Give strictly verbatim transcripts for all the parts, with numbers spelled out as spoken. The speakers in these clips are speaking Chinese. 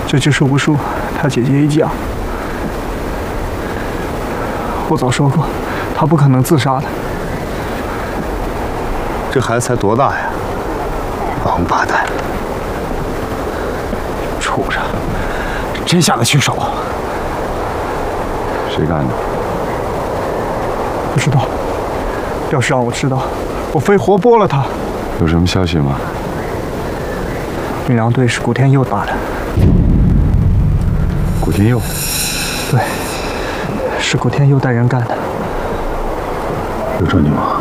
这只手不输，他姐姐一讲。我早说过，他不可能自杀的。 这孩子才多大呀？王八蛋！ 畜生！真下得去手？ 谁干的？ 不知道。要是让我知道，我非活剥了他。 有什么消息吗？ 运粮队是古天佑打的。 古天佑？ 对，是古天佑带人干的。 有证据吗？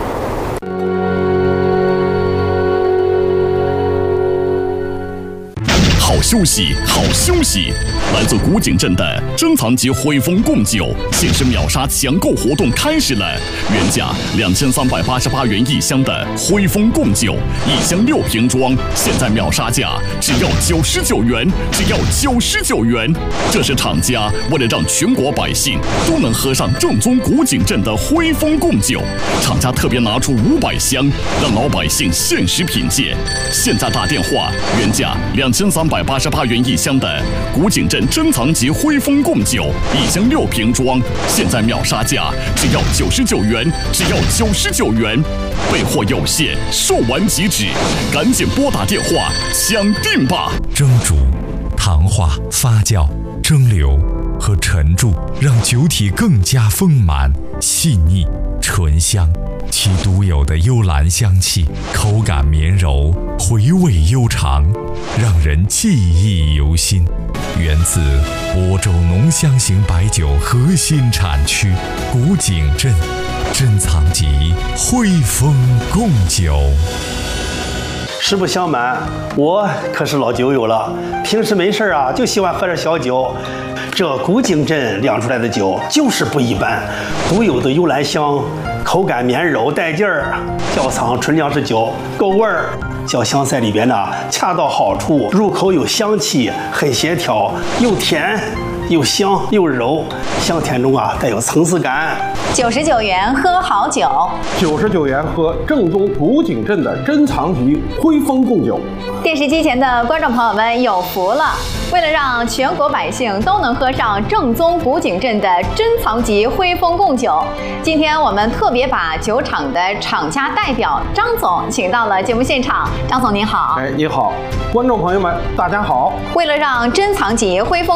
好休息，好休息！来自古井镇的珍藏级汇丰贡酒限时秒杀抢购活动开始了，原价两千三百八十八元一箱的汇丰贡酒，一箱六瓶装，现在秒杀价只要九十九元，只要九十九元。这是厂家为了让全国百姓都能喝上正宗古井镇的汇丰贡酒，厂家特别拿出五百箱，让老百姓限时品鉴。现在打电话，原价两千三百八十八元一箱的古井镇珍藏级汇丰贡酒，一箱六瓶装，现在秒杀价只要九十九元，只要九十九元。备货有限，售完即止，赶紧拨打电话抢订吧！ 蒸煮、糖化、发酵、蒸馏和陈铸，让酒体更加丰满、细腻、醇香。其独有的幽兰香气，口感绵柔，回味悠长，让人记忆犹新。源自亳州浓香型白酒核心产区古井镇珍藏级汇丰贡酒。 实不相瞒，我可是老酒友了，平时没事啊就喜欢喝点小酒。这古井镇酿出来的酒就是不一般，独有的幽兰香，口感绵柔带劲儿，窖藏纯粮食酒，够味儿。小香菜里边呢恰到好处，入口有香气，很协调，又甜又香又柔，香甜中啊带有层次感。 九十九元喝好酒， 九十九元喝正宗古井镇的珍藏级汇丰贡酒。 电视机前的观众朋友们有福了！为了让全国百姓都能喝上正宗古井镇的珍藏级汇丰贡酒，今天我们特别把酒厂的厂家代表张总请到了节目现场。张总您好。 哎，你好，观众朋友们，大家好。 为了让珍藏级汇丰